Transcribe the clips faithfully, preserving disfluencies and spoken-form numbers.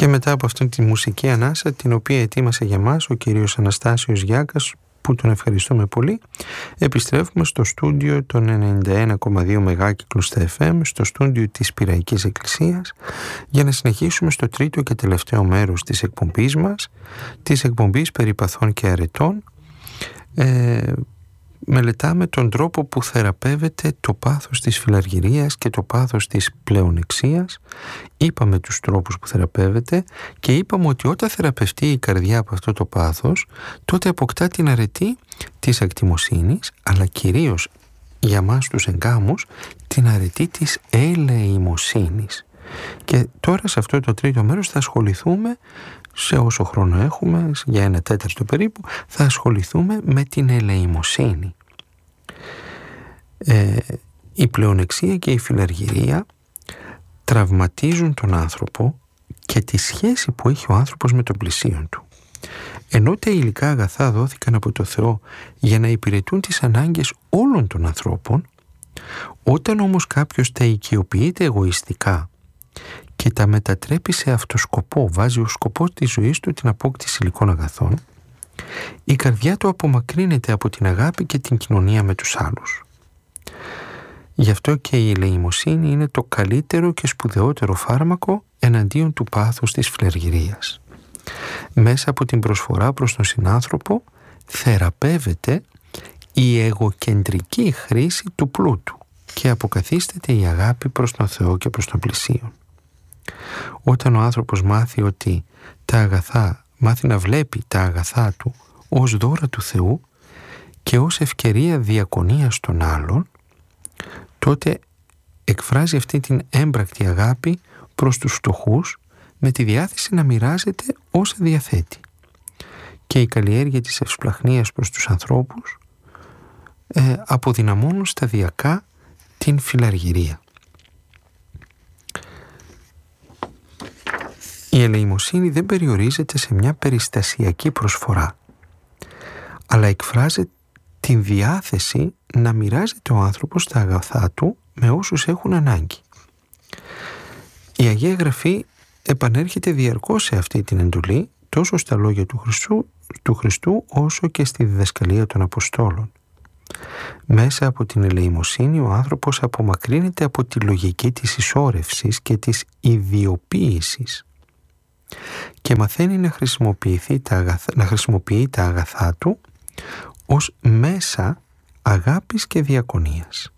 Και μετά από αυτήν τη μουσική ανάσα, την οποία ετοίμασε για μας ο κύριος Αναστάσιος Γιάκας, που τον ευχαριστούμε πολύ, επιστρέφουμε στο στούντιο των ενενήντα ένα κόμμα δύο μεγάκυκλου στα εφ εμ, στο στούντιο της Πειραϊκής Εκκλησίας, για να συνεχίσουμε στο τρίτο και τελευταίο μέρος της εκπομπής μας, της εκπομπής περί παθών και αρετών. Ε, μελετάμε τον τρόπο που θεραπεύεται το πάθος της φιλαργυρίας και το πάθος της πλεονεξίας. Είπαμε τους τρόπους που θεραπεύεται και είπαμε ότι όταν θεραπευτεί η καρδιά από αυτό το πάθος, τότε αποκτά την αρετή της ακτιμοσύνης, αλλά κυρίως για μας τους εγκάμους την αρετή της ελεημοσύνης. Και τώρα σε αυτό το τρίτο μέρος θα ασχοληθούμε, σε όσο χρόνο έχουμε, για ένα τέταρτο περίπου, θα ασχοληθούμε με την ελεημοσύνη. Ε, η πλεονεξία και η φιλαργυρία τραυματίζουν τον άνθρωπο και τη σχέση που έχει ο άνθρωπος με τον πλησίον του. Ενώ τα υλικά αγαθά δόθηκαν από το Θεό για να υπηρετούν τις ανάγκες όλων των ανθρώπων, όταν όμως κάποιος τα οικειοποιείται εγωιστικά και τα μετατρέπει σε αυτοσκοπό, βάζει ως σκοπό της ζωής του την απόκτηση υλικών αγαθών, η καρδιά του απομακρύνεται από την αγάπη και την κοινωνία με τους άλλους. Γι' αυτό και η ελεημοσύνη είναι το καλύτερο και σπουδαιότερο φάρμακο εναντίον του πάθους της φιλαργυρίας. Μέσα από την προσφορά προς τον συνάνθρωπο θεραπεύεται η εγωκεντρική χρήση του πλούτου και αποκαθίσταται η αγάπη προς τον Θεό και προς τον πλησίον. Όταν ο άνθρωπος μάθει ότι τα αγαθά, μάθει να βλέπει τα αγαθά του ως δώρα του Θεού και ως ευκαιρία διακονίας των άλλων, τότε εκφράζει αυτή την έμπρακτη αγάπη προς τους φτωχούς με τη διάθεση να μοιράζεται όσα διαθέτει. Και η καλλιέργεια της ευσπλαχνίας προς τους ανθρώπους ε, αποδυναμώνουν σταδιακά την φιλαργυρία. Η ελεημοσύνη δεν περιορίζεται σε μια περιστασιακή προσφορά, αλλά εκφράζει την διάθεση να μοιράζεται ο άνθρωπος τα αγαθά του με όσους έχουν ανάγκη. Η Αγία Γραφή επανέρχεται διαρκώς σε αυτή την εντολή, τόσο στα λόγια του Χριστού, του Χριστού όσο και στη διδασκαλία των Αποστόλων. Μέσα από την ελεημοσύνη ο άνθρωπος απομακρύνεται από τη λογική της ισόρευσης και της ιδιοποίησης και μαθαίνει να χρησιμοποιηθεί τα αγαθά, να χρησιμοποιεί τα αγαθά του ως μέσα αγάπης και διακονίας.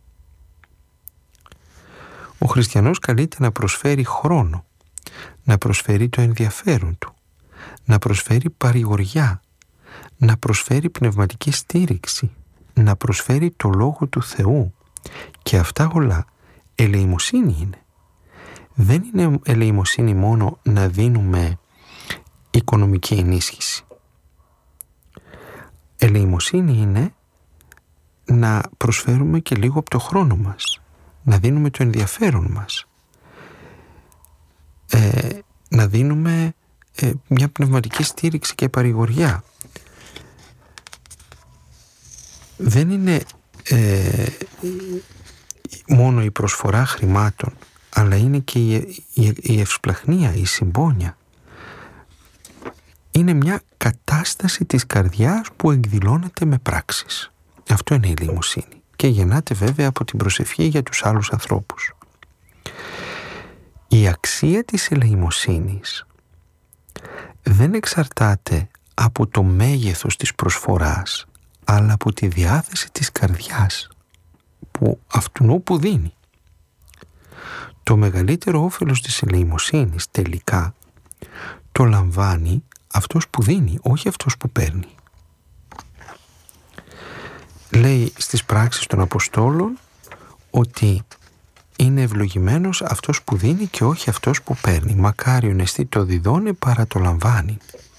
Ο χριστιανός καλείται να προσφέρει χρόνο, να προσφέρει το ενδιαφέρον του, να προσφέρει παρηγοριά, να προσφέρει πνευματική στήριξη, να προσφέρει το Λόγο του Θεού, και αυτά όλα ελεημοσύνη είναι. Δεν είναι ελεημοσύνη μόνο να δίνουμε οικονομική ενίσχυση. Ελεημοσύνη είναι να προσφέρουμε και λίγο από το χρόνο μας, να δίνουμε το ενδιαφέρον μας, ε, να δίνουμε ε, μια πνευματική στήριξη και παρηγοριά. Δεν είναι ε, μόνο η προσφορά χρημάτων, αλλά είναι και η, η, η ευσπλαχνία, η συμπόνια. Είναι μια κατάσταση της καρδιάς που εκδηλώνεται με πράξεις. Αυτό είναι η ελεημοσύνη και γεννάται βέβαια από την προσευχή για τους άλλους ανθρώπους. Η αξία της ελεημοσύνης δεν εξαρτάται από το μέγεθος της προσφοράς, αλλά από τη διάθεση της καρδιάς που αυτού που δίνει. Το μεγαλύτερο όφελος της ελεημοσύνης τελικά το λαμβάνει αυτός που δίνει, όχι αυτός που παίρνει. Λέει στις πράξεις των Αποστόλων ότι είναι ευλογημένος αυτός που δίνει και όχι αυτός που παίρνει. Μακάριον εστί το διδώνε παρά το λαμβάνει.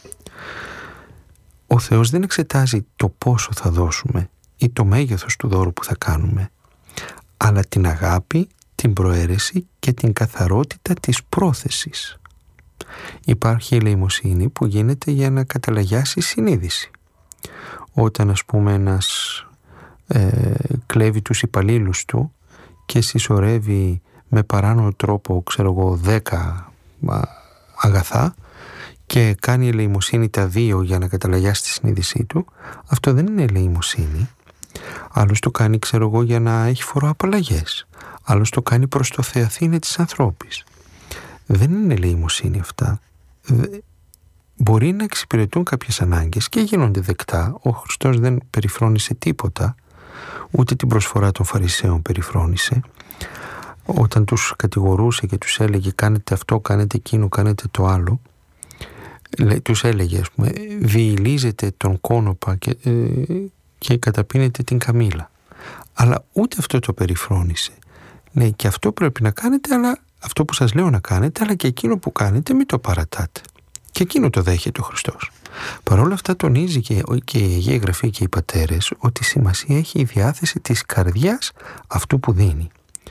Ο Θεός δεν εξετάζει το πόσο θα δώσουμε ή το μέγεθος του δώρου που θα κάνουμε, αλλά την αγάπη, την προαίρεση και την καθαρότητα της πρόθεσης. Υπάρχει ελεημοσύνη που γίνεται για να καταλαγιάσει η συνείδηση. Όταν ας πούμε ένας ε, κλέβει τους υπαλλήλους του και συσσωρεύει με παράνομο τρόπο, ξέρω εγώ, δέκα αγαθά και κάνει ελεημοσύνη τα δύο για να καταλαγιάσει τη συνείδησή του, αυτό δεν είναι ελεημοσύνη. Άλλος το κάνει, ξέρω εγώ, για να έχει φοροαπαλλαγές. Άλλος το κάνει προς το θεαθήνε της ανθρώπης. Δεν είναι ελεημοσύνη αυτά. Μπορεί να εξυπηρετούν κάποιες ανάγκες και γίνονται δεκτά. Ο Χριστός δεν περιφρόνησε τίποτα, ούτε την προσφορά των Φαρισαίων περιφρόνησε. Όταν τους κατηγορούσε και τους έλεγε κάνετε αυτό, κάνετε εκείνο, κάνετε το άλλο, τους έλεγε, ας πούμε, διηλίζετε τον κόνοπα και, ε, και καταπίνετε την καμήλα. Αλλά ούτε αυτό το περιφρόνησε. Ναι, και αυτό πρέπει να κάνετε, αλλά αυτό που σας λέω να κάνετε, αλλά και εκείνο που κάνετε μην το παρατάτε. Και εκείνο το δέχεται ο Χριστός. Παρ' όλα αυτά τονίζει και, και η Αγία Γραφή και οι πατέρες ότι σημασία έχει η διάθεση της καρδιάς αυτού που δίνει.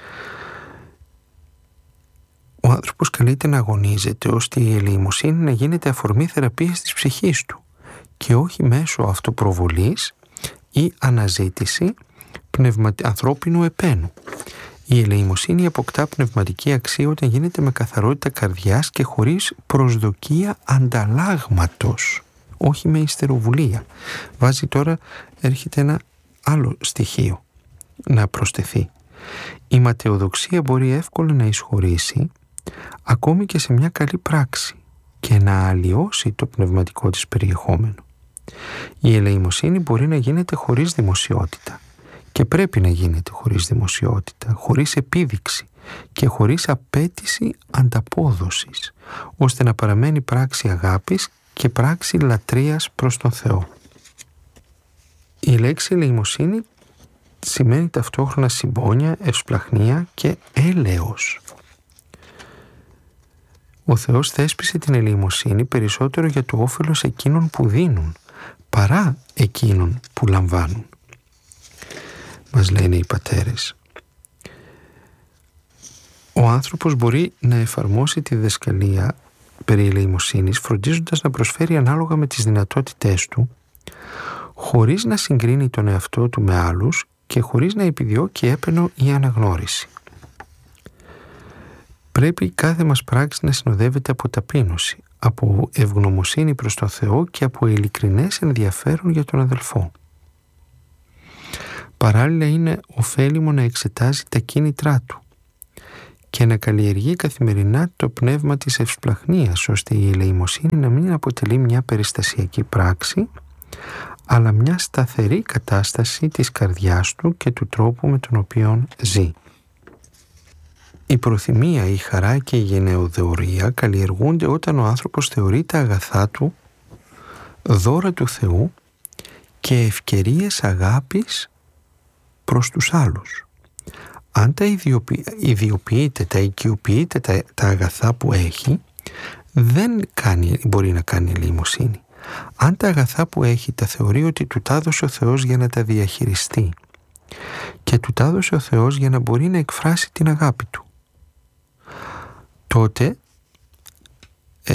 Ο άνθρωπος καλείται να αγωνίζεται ώστε η ελεημοσύνη να γίνεται αφορμή θεραπείας της ψυχής του και όχι μέσω αυτοπροβολής ή αναζήτηση πνευμα... ανθρώπινου επένου. Η ελεημοσύνη αποκτά πνευματική αξία όταν γίνεται με καθαρότητα καρδιάς και χωρίς προσδοκία ανταλλάγματος, όχι με υστεροβουλία. Βάζει τώρα, έρχεται ένα άλλο στοιχείο να προσθεθεί. Η ματαιοδοξία μπορεί εύκολα να εισχωρήσει ακόμη και σε μια καλή πράξη και να αλλοιώσει το πνευματικό της περιεχόμενο. Η ελεημοσύνη μπορεί να γίνεται χωρίς δημοσιότητα και πρέπει να γίνεται χωρίς δημοσιότητα, χωρίς επίδειξη και χωρίς απέτηση ανταπόδοσης, ώστε να παραμένει πράξη αγάπης και πράξη λατρείας προς τον Θεό. Η λέξη ελεημοσύνη σημαίνει ταυτόχρονα συμπόνια, ευσπλαχνία και έλεος. Ο Θεός θέσπισε την ελεημοσύνη περισσότερο για το όφελος εκείνων που δίνουν, παρά εκείνων που λαμβάνουν. Μας λένε οι πατέρες. Ο άνθρωπος μπορεί να εφαρμόσει τη διδασκαλία περί ελεημοσύνης φροντίζοντας να προσφέρει ανάλογα με τις δυνατότητές του, χωρίς να συγκρίνει τον εαυτό του με άλλους και χωρίς να επιδιώκει έπαινο ή αναγνώριση. Πρέπει κάθε μας πράξη να συνοδεύεται από ταπείνωση, από ευγνωμοσύνη προς τον Θεό και από ειλικρινές ενδιαφέρον για τον αδελφό. Παράλληλα είναι ωφέλιμο να εξετάζει τα κίνητρά του και να καλλιεργεί καθημερινά το πνεύμα της ευσπλαχνίας, ώστε η ελεημοσύνη να μην αποτελεί μια περιστασιακή πράξη, αλλά μια σταθερή κατάσταση της καρδιάς του και του τρόπου με τον οποίο ζει. Η προθυμία, η χαρά και η γενεοδεωρία καλλιεργούνται όταν ο άνθρωπος θεωρεί τα αγαθά του δώρα του Θεού και ευκαιρίες αγάπης προς τους άλλους. Αν τα ιδιοποιεί, ιδιοποιείται, τα οικειοποιείται τα, τα αγαθά που έχει, δεν κάνει, μπορεί να κάνει ελεημοσύνη. Αν τα αγαθά που έχει τα θεωρεί ότι του τα έδωσε ο Θεός για να τα διαχειριστεί και του τα έδωσε ο Θεός για να μπορεί να εκφράσει την αγάπη του, τότε ε,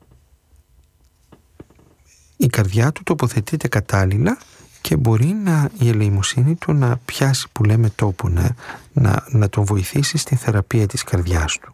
η καρδιά του τοποθετείται κατάλληλα και μπορεί να, η ελεημοσύνη του να πιάσει, που λέμε, τόπο, να, να, να τον βοηθήσει στη θεραπεία της καρδιάς του.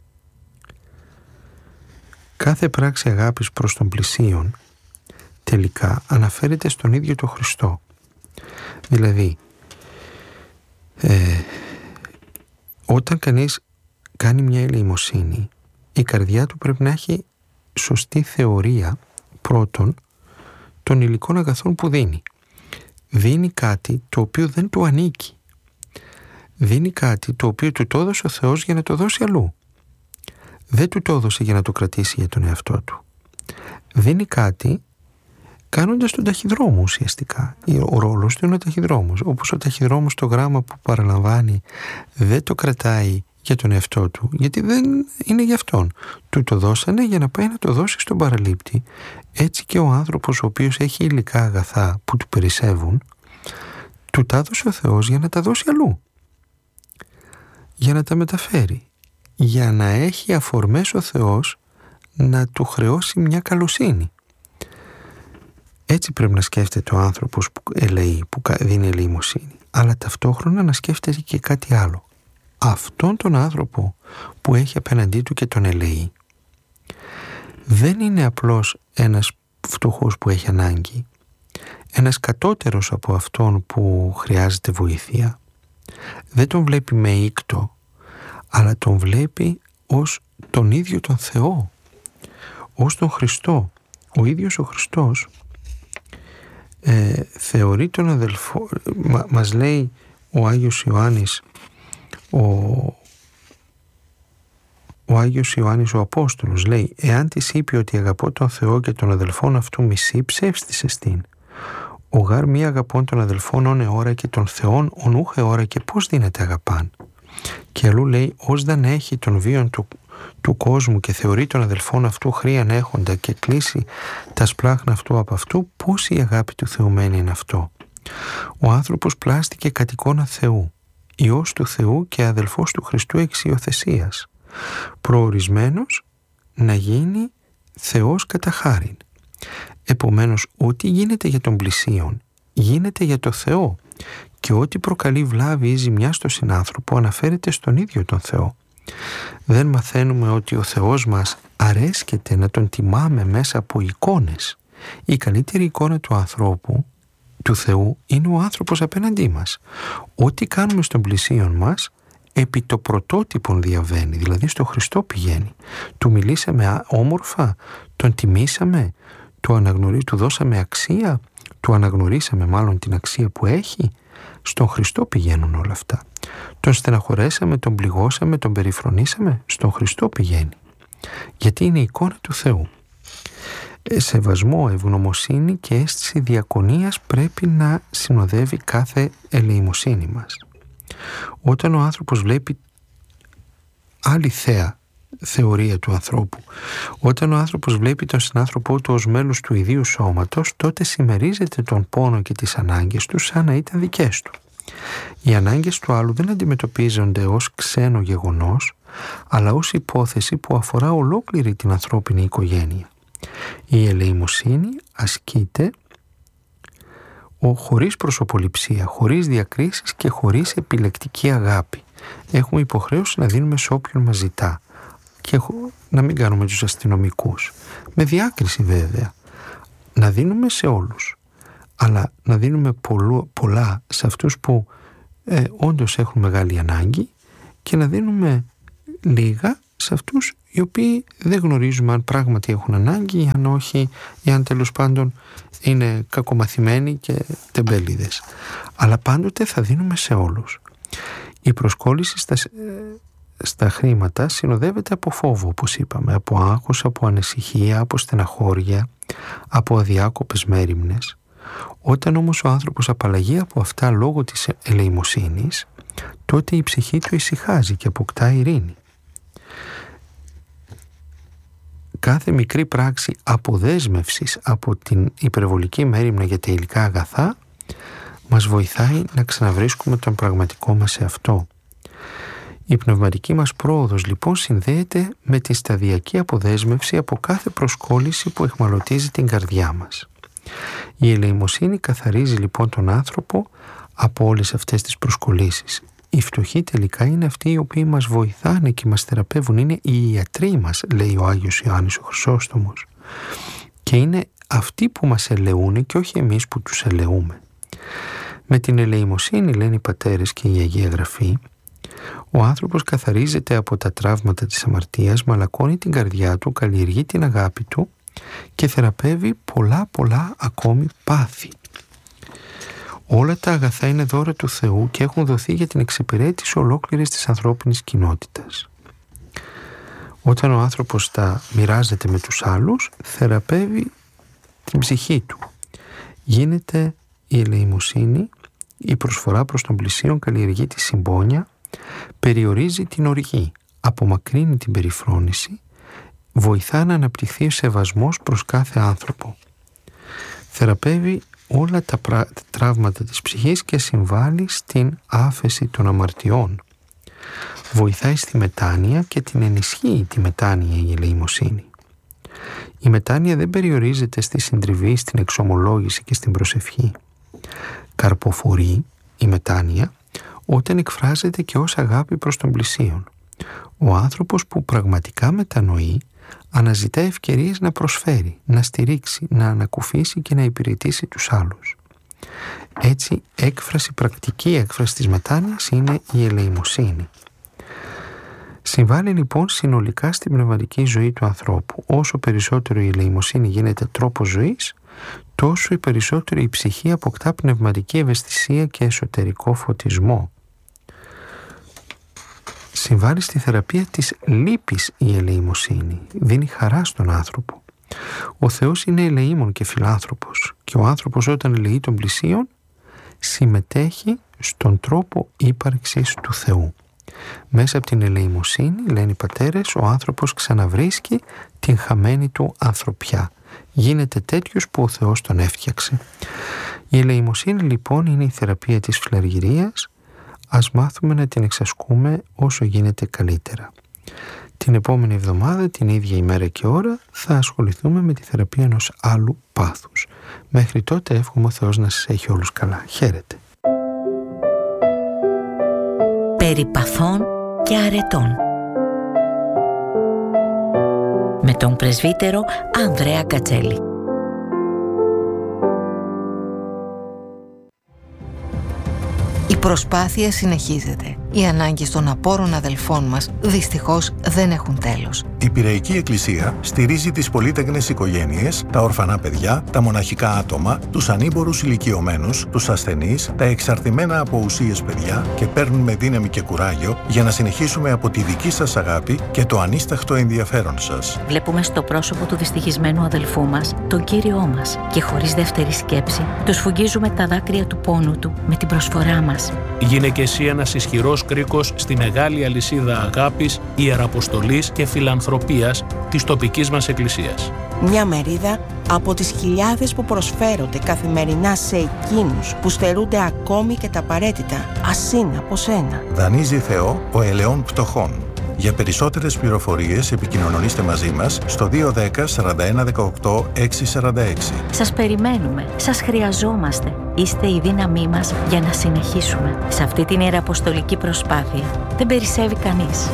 Κάθε πράξη αγάπης προς τον πλησίον τελικά αναφέρεται στον ίδιο τον Χριστό. Δηλαδή, ε, όταν κανείς κάνει μια ελεημοσύνη, η καρδιά του πρέπει να έχει σωστή θεωρία πρώτον των υλικών αγαθών που δίνει. Δίνει κάτι το οποίο δεν του ανήκει. Δίνει κάτι το οποίο του το έδωσε ο Θεός για να το δώσει αλλού. Δεν του το έδωσε για να το κρατήσει για τον εαυτό του. Δίνει κάτι κάνοντας τον ταχυδρόμο ουσιαστικά. Ο ρόλος του είναι ο ταχυδρόμος. Όπως ο ταχυδρόμος το γράμμα που παραλαμβάνει δεν το κρατάει για τον εαυτό του, γιατί δεν είναι για αυτόν. Του το δώσανε για να πάει να το δώσει στον παραλήπτη. Έτσι και ο άνθρωπος ο οποίος έχει υλικά αγαθά που του περισσεύουν, του τα έδωσε ο Θεός για να τα δώσει αλλού. Για να τα μεταφέρει. Για να έχει αφορμές ο Θεός να του χρεώσει μια καλοσύνη. Έτσι πρέπει να σκέφτεται ο άνθρωπος που ελεεί, που δίνει ελεημοσύνη. Αλλά ταυτόχρονα να σκέφτεται και κάτι άλλο. Αυτόν τον άνθρωπο που έχει απέναντί του και τον ελεεί, δεν είναι απλώς ένας φτωχός που έχει ανάγκη, ένας κατώτερος από αυτόν που χρειάζεται βοήθεια. Δεν τον βλέπει με ήκτο, αλλά τον βλέπει ως τον ίδιο τον Θεό, ως τον Χριστό. Ο ίδιος ο Χριστός ε, θεωρεί τον αδελφό, μα, μας λέει ο Άγιος Ιωάννης, ο, ο Άγιος Ιωάννης ο Απόστολος, λέει, εάν της είπε ότι αγαπώ τον Θεό και τον αδελφόν αυτού μισεί, ψεύστης εστίν. Ο γάρ μη αγαπών των αδελφών όν εώρα και των Θεών ον ούχ εώρα, και πώς δίνεται αγαπάν. Και αλλού λέει, ως δεν έχει τον βίον του, του κόσμου και θεωρεί τον αδελφόν αυτού χρίαν έχοντα και κλείσει τα σπλάχνα αυτού από αυτού, πώς η αγάπη του Θεού μένει είναι αυτό. Ο άνθρωπος πλάστηκε κατ' εικόνα Θεού, Υιός του Θεού και αδελφός του Χριστού εξ υιοθεσίας, προορισμένος να γίνει Θεός κατά χάριν. Επομένως, ό,τι γίνεται για τον πλησίον γίνεται για το Θεό, και ό,τι προκαλεί βλάβη ή ζημιά στον συνάνθρωπο αναφέρεται στον ίδιο τον Θεό. Δεν μαθαίνουμε ότι ο Θεός μας αρέσκεται να τον τιμάμε μέσα από εικόνες. Η καλύτερη εικόνα του ανθρώπου, του Θεού, είναι ο άνθρωπος απέναντί μας. Ό,τι κάνουμε στον πλησίον μας επί το πρωτότυπον διαβαίνει, δηλαδή στο Χριστό πηγαίνει. Του μιλήσαμε όμορφα, τον τιμήσαμε, του, αναγνωρί... του δώσαμε αξία, του αναγνωρίσαμε μάλλον την αξία που έχει. Στον Χριστό πηγαίνουν όλα αυτά. Τον στεναχωρέσαμε, τον πληγώσαμε, τον περιφρονήσαμε, στον Χριστό πηγαίνει. Γιατί είναι η εικόνα του Θεού. Σεβασμό, ευγνωμοσύνη και αίσθηση διακονίας πρέπει να συνοδεύει κάθε ελεημοσύνη μας. Όταν ο άνθρωπος βλέπει άλλη θέα θεωρία του ανθρώπου, όταν ο άνθρωπος βλέπει τον συνάνθρωπό του ως μέλος του ιδίου σώματος, τότε συμμερίζεται τον πόνο και τις ανάγκες του σαν να ήταν δικές του. Οι ανάγκες του άλλου δεν αντιμετωπίζονται ως ξένο γεγονός, αλλά ως υπόθεση που αφορά ολόκληρη την ανθρώπινη οικογένεια. Η ελεημοσύνη ασκείται ο, χωρίς προσωποληψία, χωρίς διακρίσεις και χωρίς επιλεκτική αγάπη. Έχουμε υποχρέωση να δίνουμε σε όποιον μας ζητά και να μην κάνουμε τους αστυνομικούς. Με διάκριση βέβαια. Να δίνουμε σε όλους, αλλά να δίνουμε πολλού, πολλά σε αυτούς που ε, όντως έχουν μεγάλη ανάγκη, και να δίνουμε λίγα σε αυτούς οι οποίοι δεν γνωρίζουμε αν πράγματι έχουν ανάγκη ή αν όχι, ή αν τέλος πάντων είναι κακομαθημένοι και τεμπέληδες. Αλλά πάντοτε θα δίνουμε σε όλους. Η προσκόλληση στα, στα χρήματα συνοδεύεται από φόβο, όπως είπαμε, από άγχος, από ανησυχία, από στεναχώρια, από αδιάκοπες μέριμνες. Όταν όμως ο άνθρωπος απαλλαγεί από αυτά λόγω της ελεημοσύνης, τότε η ψυχή του ησυχάζει και αποκτά ειρήνη. Κάθε μικρή πράξη αποδέσμευσης από την υπερβολική μέριμνα για τα υλικά αγαθά μας βοηθάει να ξαναβρίσκουμε τον πραγματικό μας εαυτό. Η πνευματική μας πρόοδος λοιπόν συνδέεται με τη σταδιακή αποδέσμευση από κάθε προσκόλληση που εχμαλωτίζει την καρδιά μας. Η ελεημοσύνη καθαρίζει λοιπόν τον άνθρωπο από όλες αυτές τις προσκολήσεις. Οι φτωχοί τελικά είναι αυτοί οι οποίοι μας βοηθάνε και μας θεραπεύουν. Είναι οι ιατροί μας, λέει ο Άγιος Ιωάννης ο Χρυσόστομος. Και είναι αυτοί που μας ελεούν και όχι εμείς που τους ελεούμε. Με την ελεημοσύνη, λένε οι πατέρες και η Αγία Γραφή, ο άνθρωπος καθαρίζεται από τα τραύματα της αμαρτίας, μαλακώνει την καρδιά του, καλλιεργεί την αγάπη του και θεραπεύει πολλά πολλά ακόμη πάθη. Όλα τα αγαθά είναι δώρα του Θεού και έχουν δοθεί για την εξυπηρέτηση ολόκληρης της ανθρώπινης κοινότητας. Όταν ο άνθρωπος τα μοιράζεται με τους άλλους, θεραπεύει την ψυχή του. Γίνεται η ελεημοσύνη, η προσφορά προς τον πλησίον καλλιεργεί τη συμπόνια, περιορίζει την οργή, απομακρύνει την περιφρόνηση, βοηθά να αναπτυχθεί ο σεβασμός προς κάθε άνθρωπο. Θεραπεύει όλα τα τραύματα της ψυχής και συμβάλλει στην άφεση των αμαρτιών. Βοηθάει στη μετάνοια και την ενισχύει τη μετάνοια η ελεημοσύνη. Η μετάνοια δεν περιορίζεται στη συντριβή, στην εξομολόγηση και στην προσευχή. Καρποφορεί η μετάνοια όταν εκφράζεται και ως αγάπη προς τον πλησίον. Ο άνθρωπος που πραγματικά μετανοεί αναζητά ευκαιρίες να προσφέρει, να στηρίξει, να ανακουφίσει και να υπηρετήσει τους άλλους. Έτσι, έκφραση, πρακτική έκφραση της μετάνοιας είναι η ελεημοσύνη. Συμβάλλει λοιπόν συνολικά στην πνευματική ζωή του ανθρώπου. Όσο περισσότερο η ελεημοσύνη γίνεται τρόπος ζωής, τόσο η περισσότερο η ψυχή αποκτά πνευματική ευαισθησία και εσωτερικό φωτισμό. Συμβάλλει στη θεραπεία της λύπης η ελεημοσύνη. Δίνει χαρά στον άνθρωπο. Ο Θεός είναι ελεήμων και φιλάνθρωπος και ο άνθρωπος όταν ελεεί των πλησίων συμμετέχει στον τρόπο ύπαρξης του Θεού. Μέσα από την ελεημοσύνη, λένε οι πατέρες, ο άνθρωπος ξαναβρίσκει την χαμένη του ανθρωπιά. Γίνεται τέτοιος που ο Θεός τον έφτιαξε. Η ελεημοσύνη λοιπόν είναι η θεραπεία της φλεργυρίας. Ας μάθουμε να την εξασκούμε όσο γίνεται καλύτερα. Την επόμενη εβδομάδα, την ίδια ημέρα και ώρα, θα ασχοληθούμε με τη θεραπεία ενός άλλου πάθους. Μέχρι τότε εύχομαι ο Θεός να σας έχει όλους καλά. Χαίρετε. Περί παθών και αρετών με τον πρεσβύτερο Ανδρέα Κατσέλη. Η προσπάθεια συνεχίζεται. Οι ανάγκες των απόρων αδελφών μας δυστυχώς δεν έχουν τέλος. Η Πειραϊκή Εκκλησία στηρίζει τις πολύτεκνες οικογένειες, τα ορφανά παιδιά, τα μοναχικά άτομα, τους ανήμπορους ηλικιωμένους, τους ασθενείς, τα εξαρτημένα από ουσίες παιδιά και παίρνουμε δύναμη και κουράγιο για να συνεχίσουμε από τη δική σας αγάπη και το ανίσταχτο ενδιαφέρον σας. Βλέπουμε στο πρόσωπο του δυστυχισμένου αδελφού μας τον Κύριό μας και χωρίς δεύτερη σκέψη τους φουγγίζουμε τα δάκρυα του πόνου του με την προσφορά μας. Γίνε και εσύ ένας ισχυρός κρίκος στη μεγάλη αλυσίδα αγάπης, ιεραποστολής και φιλανθρωπίας της τοπικής μας εκκλησίας. Μια μερίδα από τις χιλιάδες που προσφέρονται καθημερινά σε εκείνους που στερούνται ακόμη και τα απαραίτητα, ας είναι από σένα. Δανείζει Θεό ο ελαιών πτωχών. Για περισσότερες πληροφορίες επικοινωνήστε μαζί μας στο δύο ένα μηδέν σαράντα ένα δεκαοκτώ εξακόσια σαράντα έξι. Σας περιμένουμε, σας χρειαζόμαστε. Είστε η δύναμή μας για να συνεχίσουμε. Σε αυτή την ιεραποστολική προσπάθεια δεν περισσεύει κανείς.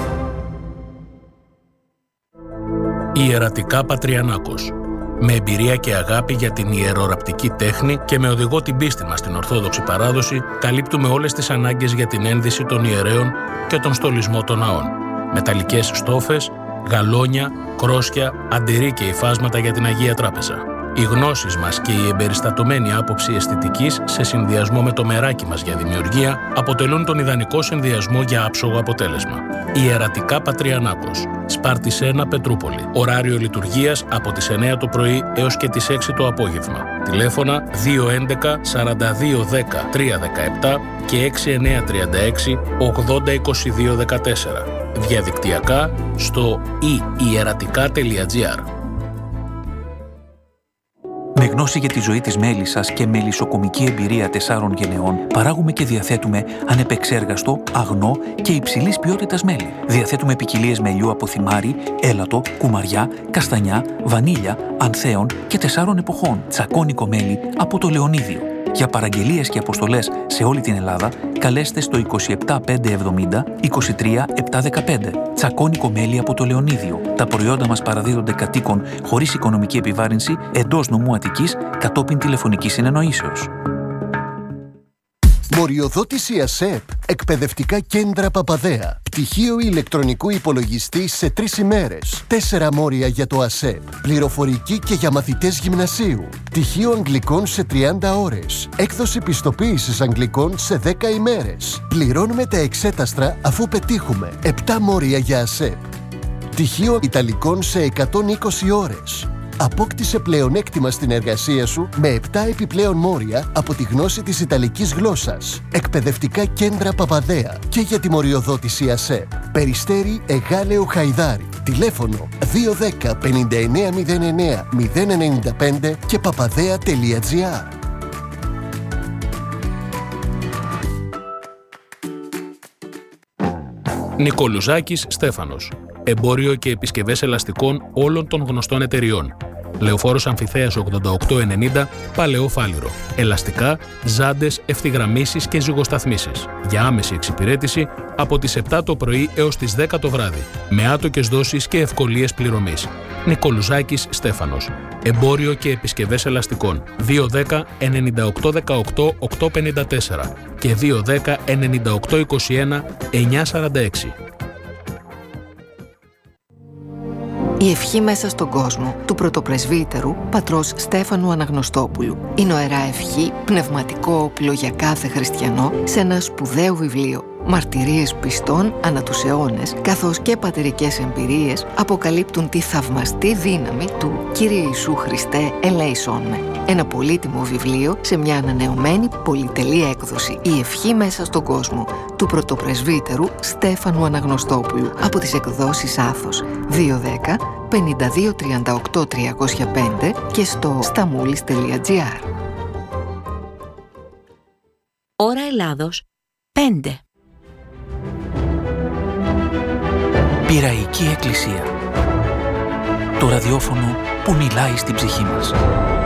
Ιερατικά Πατριανάκος. Με εμπειρία και αγάπη για την ιεροραπτική τέχνη και με οδηγό την πίστη μας στην Ορθόδοξη παράδοση, καλύπτουμε όλες τις ανάγκες για την ένδυση των ιερέων και τον στολισμό των ναών. Μεταλλικές στόφες, γαλόνια, κρόσια, αντιρρή και υφάσματα για την Αγία Τράπεζα. Οι γνώσεις μας και η εμπεριστατωμένη άποψη αισθητικής σε συνδυασμό με το μεράκι μας για δημιουργία αποτελούν τον ιδανικό συνδυασμό για άψογο αποτέλεσμα. Ιερατικά Πατριανάκος. Σπάρτης ένα, Πετρούπολη. Ωράριο λειτουργίας από τις εννιά το πρωί έως και τις έξι το απόγευμα. Τηλέφωνα δύο ένα ένα σαράντα δύο δέκα τριακόσια δεκαεπτά και έξι εννιά τρία έξι ογδόντα είκοσι δύο δεκατέσσερα. Διαδικτυακά στο i ιερατικά τελεία gr. Με γνώση για τη ζωή της μέλισσας και μελισσοκομική εμπειρία τεσσάρων γενεών, παράγουμε και διαθέτουμε ανεπεξέργαστο, αγνό και υψηλής ποιότητας μέλι. Διαθέτουμε ποικιλίες μελιού από θυμάρι, έλατο, κουμαριά, καστανιά, βανίλια, ανθέων και τεσσάρων εποχών. Τσακώνικο μέλι από το Λεωνίδιο. Για παραγγελίες και αποστολές σε όλη την Ελλάδα, καλέστε στο είκοσι επτά πεντακόσια εβδομήντα είκοσι τρία επτακόσια δεκαπέντε. Τσακώνικο μέλι από το Λεωνίδιο. Τα προϊόντα μας παραδίδονται κατοίκων χωρίς οικονομική επιβάρυνση εντός νομού Αττικής κατόπιν τηλεφωνικής συνεννοήσεως. Μοριοδότηση ΑΣΕΠ. Εκπαιδευτικά κέντρα Παπαδέα. Πτυχίο ηλεκτρονικού υπολογιστή σε τρεις ημέρες. Τέσσερα μόρια για το ΑΣΕΠ. Πληροφορική και για μαθητές γυμνασίου. Πτυχίο αγγλικών σε τριάντα ώρες. Έκδοση πιστοποίησης αγγλικών σε δέκα ημέρες. Πληρώνουμε τα εξέταστρα αφού πετύχουμε. επτά μόρια για ΑΣΕΠ. Πτυχίο ιταλικών σε εκατόν είκοσι ώρες. Απόκτησε πλεονέκτημα στην εργασία σου με επτά επιπλέον μόρια από τη γνώση της Ιταλικής γλώσσας. Εκπαιδευτικά κέντρα Παπαδέα και για τη μοριοδότηση ΑΣΕΠ. Περιστέρι Εγάλεο Χαϊδάρι. Τηλέφωνο δύο ένα μηδέν πενήντα εννέα μηδέν εννέα μηδέν ενενήντα πέντε και παπαδέα τελεία gr. Νικολουζάκης Στέφανος. Εμπόριο και επισκευές ελαστικών όλων των γνωστών εταιριών. Λεωφόρος Αμφιθέας ογδόντα οκτώ ενενήντα, Παλαιό Φάληρο. Ελαστικά, ζάντες, ευθυγραμμίσεις και ζυγοσταθμίσεις. Για άμεση εξυπηρέτηση από τις επτά το πρωί έως τις δέκα το βράδυ. Με άτοκες δόσεις και ευκολίες πληρωμής. Νικολουζάκης Στέφανος. Εμπόριο και επισκευές ελαστικών. δύο δέκα ενενήντα οκτώ δεκαοκτώ οκτακόσια πενήντα τέσσερα και δύο δέκα ενενήντα οκτώ είκοσι ένα εννιακόσια σαράντα έξι. Η ευχή μέσα στον κόσμο του πρωτοπρεσβύτερου πατρός Στέφανου Αναγνωστόπουλου. Η νοερά ευχή, πνευματικό όπλο για κάθε χριστιανό σε ένα σπουδαίο βιβλίο. Μαρτυρίες πιστών ανά τους αιώνες, καθώς και πατερικές εμπειρίες αποκαλύπτουν τη θαυμαστή δύναμη του «Κύριε Ιησού Χριστέ, ελέησόν με». Ένα πολύτιμο βιβλίο σε μια ανανεωμένη πολυτελή έκδοση. Η ευχή μέσα στον κόσμο του πρωτοπρεσβύτερου Στέφανου Αναγνωστόπουλου από τις εκδόσεις Άθος δύο δέκα πενήντα δύο τριάντα οκτώ τριακόσια πέντε και στο σταμούλης τελεία τζι άρ. Ώρα Ελλάδος πέντε. Πειραϊκή Εκκλησία. Το ραδιόφωνο που μιλάει στην ψυχή μας.